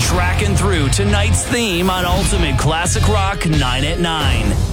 tracking through tonight's theme on Ultimate Classic Rock 9 at 9.